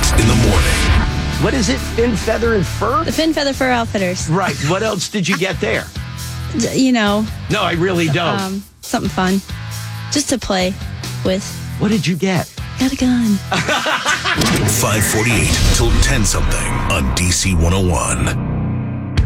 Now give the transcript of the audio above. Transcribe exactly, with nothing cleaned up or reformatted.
Hit in the morning. What is it? Fin, feather, and fur? The Fin Feather Fur Outfitters. Right. What else did you get there? D- You know, No, I really don't. um, something fun. Just to play with. What did you get? Got a gun. five forty-eight till ten something on D C one oh one.